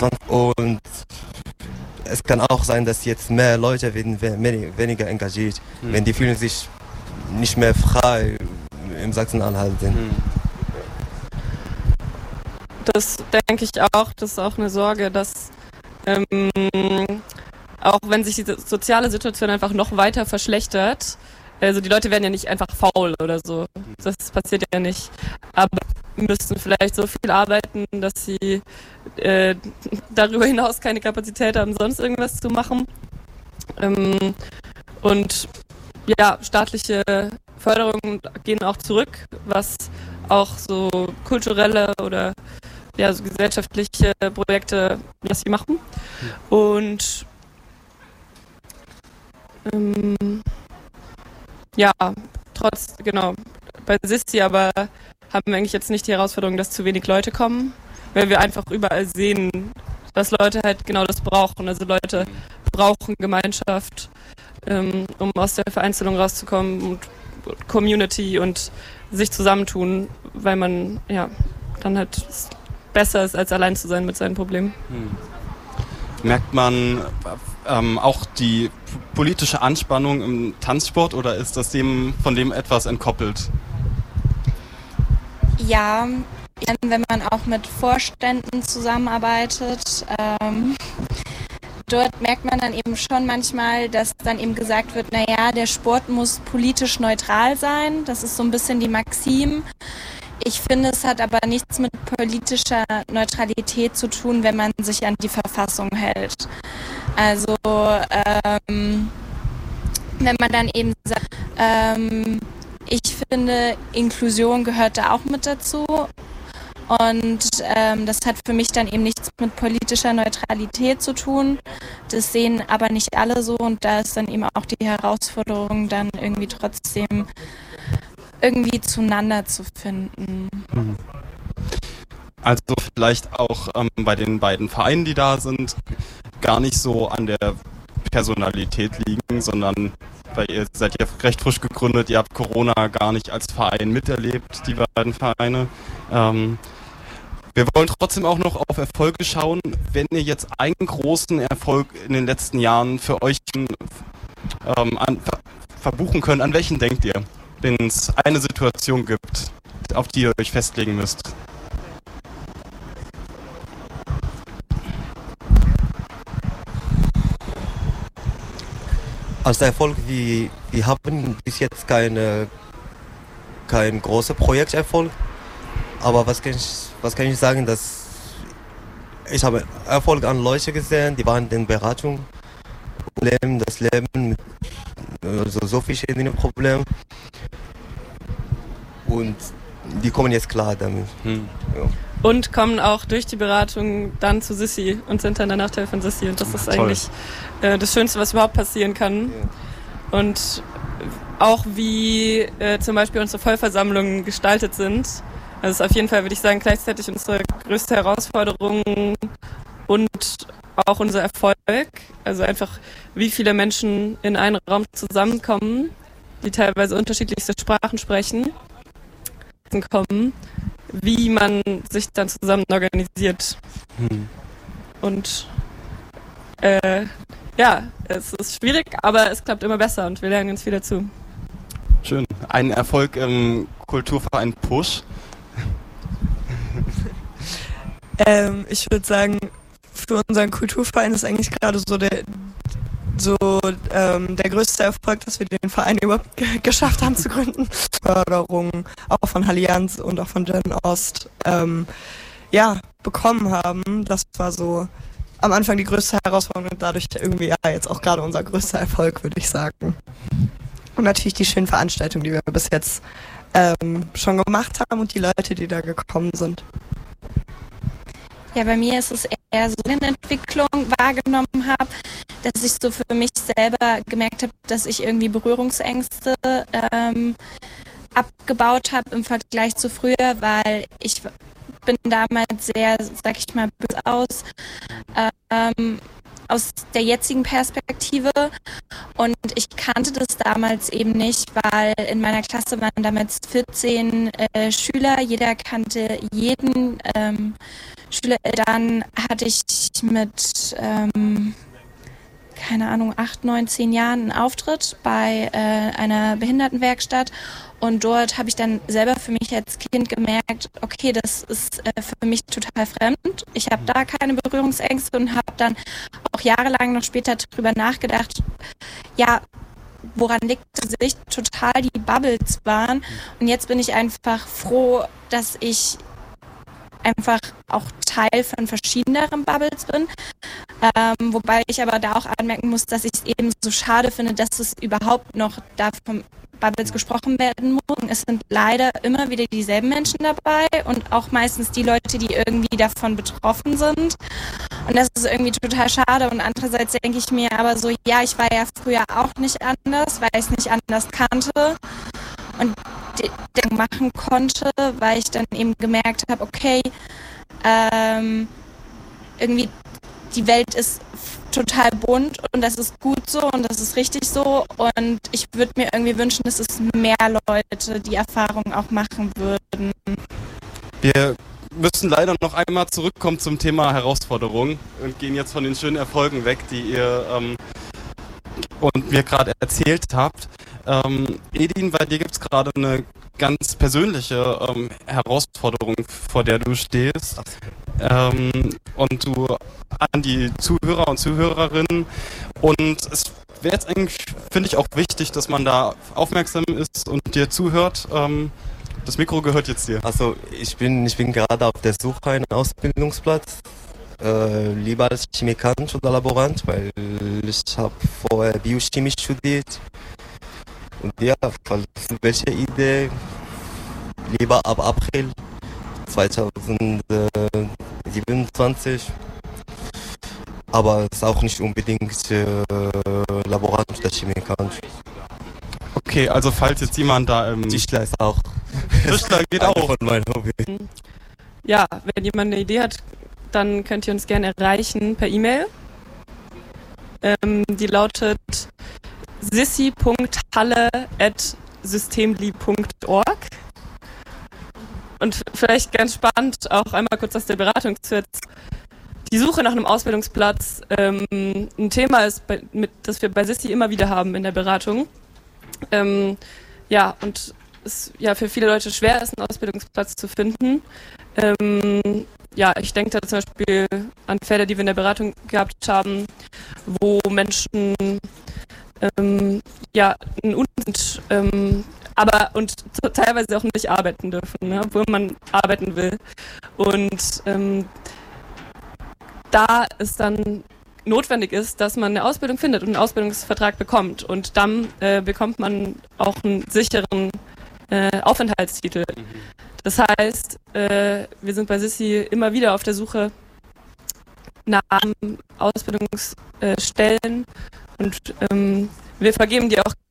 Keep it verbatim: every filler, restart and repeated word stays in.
Und es kann auch sein, dass jetzt mehr Leute werden weniger engagiert, hm. wenn die fühlen sich nicht mehr frei im Sachsen-Anhalt sind. Hm. Das denke ich auch, das ist auch eine Sorge, dass ähm, auch wenn sich die soziale Situation einfach noch weiter verschlechtert, also die Leute werden ja nicht einfach faul oder so, das passiert ja nicht, aber müssen vielleicht so viel arbeiten, dass sie äh, darüber hinaus keine Kapazität haben, sonst irgendwas zu machen. Ähm, und ja, staatliche Förderungen gehen auch zurück, was auch so kulturelle oder ja, so gesellschaftliche Projekte, was sie machen. Und ähm, ja, trotz, genau, bei Sissi aber haben wir eigentlich jetzt nicht die Herausforderung, dass zu wenig Leute kommen, weil wir einfach überall sehen, dass Leute halt genau das brauchen. Also Leute brauchen Gemeinschaft, ähm, um aus der Vereinzelung rauszukommen und Community und sich zusammentun, weil man ja dann halt besser ist, als allein zu sein mit seinen Problemen. Hm. Merkt man ähm, auch die politische Anspannung im Tanzsport oder ist das dem von dem etwas entkoppelt? Ja, wenn man auch mit Vorständen zusammenarbeitet, ähm, dort merkt man dann eben schon manchmal, dass dann eben gesagt wird, naja, der Sport muss politisch neutral sein. Das ist so ein bisschen die Maxim. Ich finde, es hat aber nichts mit politischer Neutralität zu tun, wenn man sich an die Verfassung hält. Also ähm, wenn man dann eben sagt, ähm, ich finde, Inklusion gehört da auch mit dazu. Und ähm, das hat für mich dann eben nichts mit politischer Neutralität zu tun. Das sehen aber nicht alle so und da ist dann eben auch die Herausforderung, dann irgendwie trotzdem irgendwie zueinander zu finden. Also vielleicht auch ähm, bei den beiden Vereinen, die da sind, gar nicht so an der Personalität liegen, sondern weil ihr seid ja recht frisch gegründet, ihr habt Corona gar nicht als Verein miterlebt, die beiden Vereine. Ähm, wir wollen trotzdem auch noch auf Erfolge schauen. Wenn ihr jetzt einen großen Erfolg in den letzten Jahren für euch ähm, an, ver, verbuchen könnt, an welchen denkt ihr? Wenn es eine Situation gibt, auf die ihr euch festlegen müsst. Als Erfolg, wir, wir haben bis jetzt keine, kein großer Projekterfolg, aber was kann ich, was kann ich sagen, dass ich habe Erfolg an Leute gesehen, die waren in den Beratungen, Problemen, das Leben mit also so verschiedenen Problemen und die kommen jetzt klar damit. Hm. Ja. Und kommen auch durch die Beratung dann zu Sissi und sind dann danach Teil von Sissi. Und das ist Toll. eigentlich äh, das Schönste, was überhaupt passieren kann. Ja. Und auch wie äh, zum Beispiel unsere Vollversammlungen gestaltet sind. Also ist auf jeden Fall, würde ich sagen, gleichzeitig unsere größte Herausforderung und auch unser Erfolg. Also einfach, wie viele Menschen in einen Raum zusammenkommen, die teilweise unterschiedlichste Sprachen sprechen, kommen, wie man sich dann zusammen organisiert. Hm. Und äh, ja, es ist schwierig, aber es klappt immer besser und wir lernen ganz viel dazu. Schön. Ein Erfolg im Kulturverein Push. ähm, ich würde sagen, für unseren Kulturverein ist eigentlich gerade so der so ähm, der größte Erfolg, dass wir den Verein überhaupt g- geschafft haben zu gründen. Förderung auch von Allianz und auch von Gen Ost ähm, ja, bekommen haben. Das war so am Anfang die größte Herausforderung und dadurch irgendwie ja jetzt auch gerade unser größter Erfolg, würde ich sagen. Und natürlich die schönen Veranstaltungen, die wir bis jetzt ähm, schon gemacht haben und die Leute, die da gekommen sind. Ja, bei mir ist es eher so eine Entwicklung wahrgenommen habe, dass ich so für mich selber gemerkt habe, dass ich irgendwie Berührungsängste ähm, abgebaut habe im Vergleich zu früher, weil ich bin damals sehr, sag ich mal, böse aus, ähm, aus der jetzigen Perspektive und ich kannte das damals eben nicht, weil in meiner Klasse waren damals vierzehn äh, Schüler, jeder kannte jeden ähm, Schule, dann hatte ich mit, ähm, keine Ahnung, acht, neun, zehn Jahren einen Auftritt bei äh, einer Behindertenwerkstatt. Und dort habe ich dann selber für mich als Kind gemerkt, okay, das ist äh, für mich total fremd. Ich habe da keine Berührungsängste und habe dann auch jahrelang noch später darüber nachgedacht, ja, woran liegt es sich total die Bubbles waren. Und jetzt bin ich einfach froh, dass ich einfach auch Teil von verschiedeneren Bubbles bin. Ähm, wobei ich aber da auch anmerken muss, dass ich es eben so schade finde, dass es überhaupt noch da vom Bubbles gesprochen werden muss. Es sind leider immer wieder dieselben Menschen dabei und auch meistens die Leute, die irgendwie davon betroffen sind. Und das ist irgendwie total schade. Und andererseits denke ich mir aber so, ja, ich war ja früher auch nicht anders, weil ich es nicht anders kannte und den machen konnte, weil ich dann eben gemerkt habe, okay, ähm, irgendwie die Welt ist total bunt und das ist gut so und das ist richtig so und ich würde mir irgendwie wünschen, dass es mehr Leute die Erfahrung auch machen würden. Wir müssen leider noch einmal zurückkommen zum Thema Herausforderungen und gehen jetzt von den schönen Erfolgen weg, die ihr ähm, und mir gerade erzählt habt. Ähm, Edin, bei dir gibt es gerade eine ganz persönliche ähm, Herausforderung, vor der du stehst. Ähm, und du an die Zuhörer und Zuhörerinnen. Und es wäre jetzt eigentlich, finde ich, auch wichtig, dass man da aufmerksam ist und dir zuhört. Ähm, das Mikro gehört jetzt dir. Also ich bin, ich bin gerade auf der Suche einen Ausbildungsplatz. Äh, lieber als Chemikant oder Laborant, weil ich habe vorher Biochemie studiert. Und ja, falls welche Idee, lieber ab April zweitausendsiebenundzwanzig. Aber es ist auch nicht unbedingt äh, Laborant oder Chemikant. Okay, also falls jetzt jemand da im... Tischler ist auch. Tischler geht auch. Von meinem Hobby. Ja, wenn jemand eine Idee hat, dann könnt ihr uns gerne erreichen per E-Mail. Ähm, die lautet sissi punkt halle at systemli punkt org. Und vielleicht ganz spannend, auch einmal kurz aus der Beratung zu jetzt. Die Suche nach einem Ausbildungsplatz ähm, ein Thema ist, bei, mit, das wir bei Sissi immer wieder haben in der Beratung. Ähm, ja, und es ja für viele Leute schwer ist, einen Ausbildungsplatz zu finden. Ähm, ja, ich denke da zum Beispiel an Fälle, die wir in der Beratung gehabt haben, wo Menschen ähm, ja einen Unterschied, ähm, aber und teilweise auch nicht arbeiten dürfen, ne, obwohl man arbeiten will. Und ähm, da es dann notwendig ist, dass man eine Ausbildung findet und einen Ausbildungsvertrag bekommt. Und dann äh, bekommt man auch einen sicheren äh, Aufenthaltstitel. Mhm. Das heißt, äh, wir sind bei Sissi immer wieder auf der Suche nach Ausbildungsstellen und ähm, wir vergeben die auch